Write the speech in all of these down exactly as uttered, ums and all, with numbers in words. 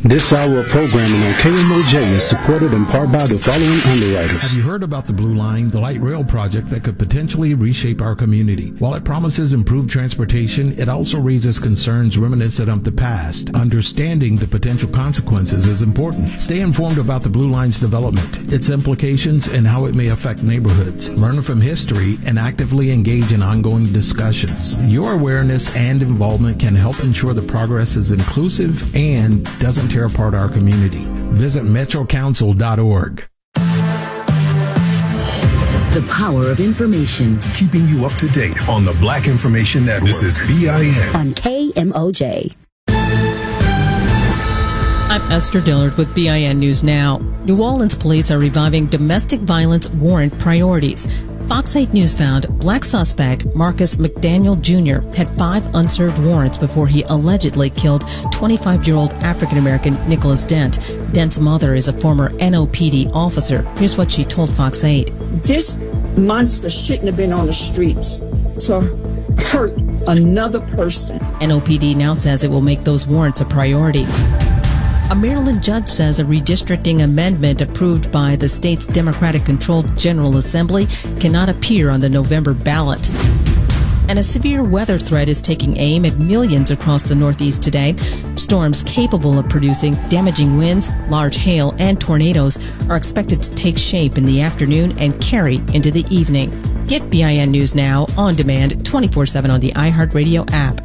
This hour of programming on K M O J is supported in part by the following underwriters. Have you heard about the Blue Line, the light rail project that could potentially reshape our community? While it promises improved transportation, it also raises concerns reminiscent of the past. Understanding the potential consequences is important. Stay informed about the Blue Line's development, its implications, and how it may affect neighborhoods. Learn from history and actively engage in ongoing discussions. Your awareness and involvement can help ensure the progress is inclusive and doesn't tear apart our community. Visit metro council dot org. The power of information. Keeping you up to date on the Black Information Network. This is B I N. On K M O J. I'm Esther Dillard with B I N News Now. New Orleans police are reviving domestic violence warrant priorities. Fox eight News found black suspect Marcus McDaniel Junior had five unserved warrants before he allegedly killed twenty-five-year-old African-American Nicholas Dent. Dent's mother is a former N O P D officer. Here's what she told Fox eight. This monster shouldn't have been on the streets to hurt another person. N O P D now says it will make those warrants a priority. A Maryland judge says a redistricting amendment approved by the state's Democratic-controlled General Assembly cannot appear on the November ballot. And a severe weather threat is taking aim at millions across the Northeast today. Storms capable of producing damaging winds, large hail, and tornadoes are expected to take shape in the afternoon and carry into the evening. Get B I N News Now on demand twenty-four seven on the iHeartRadio app.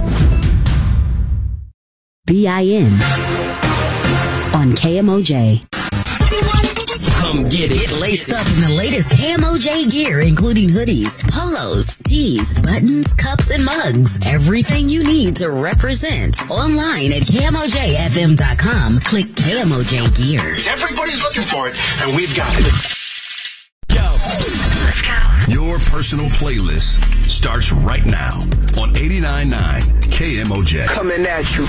B I N on K M O J. Come get it. Get laced up in the latest K M O J gear, including hoodies, polos, tees, buttons, cups, and mugs. Everything you need to represent. Online at K M O J F M dot com. Click K M O J gear. Everybody's looking for it, and we've got it. Your personal playlist starts right now on eighty-nine point nine K M O J. Coming at you